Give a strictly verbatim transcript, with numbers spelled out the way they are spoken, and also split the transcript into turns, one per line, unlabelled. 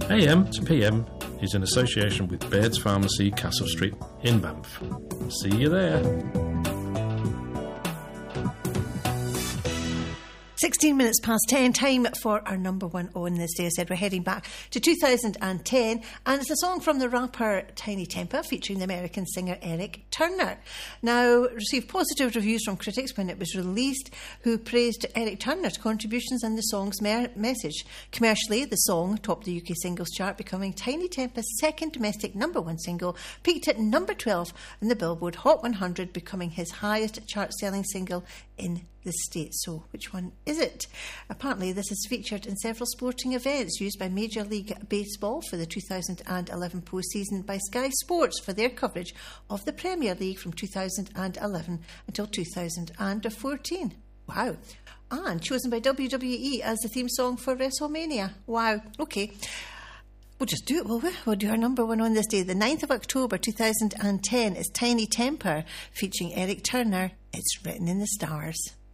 A M to P M is in association with Baird's Pharmacy, Castle Street in Banff. See you there.
sixteen minutes past ten, time for our number one on this day. I said we're heading back to two thousand ten, and it's a song from the rapper Tiny Temper featuring the American singer Eric Turner. Now, received positive reviews from critics when it was released, who praised Eric Turner's contributions and the song's mer- message. Commercially, the song topped the U K singles chart, becoming Tiny Temper's second domestic number one single, peaked at number twelve in the Billboard Hot one hundred, becoming his highest chart-selling single in the States. So, which one is it? Apparently, this is featured in several sporting events used by Major League Baseball for the two thousand eleven postseason, by Sky Sports for their coverage of the Premier League from two thousand eleven until two thousand fourteen. Wow. And chosen by W W E as the theme song for WrestleMania. Wow. Okay. We'll just do it, will we? We'll do our number one on this day. The ninth of October two thousand ten is Tiny Temper featuring Eric Turner. It's Written in the Stars.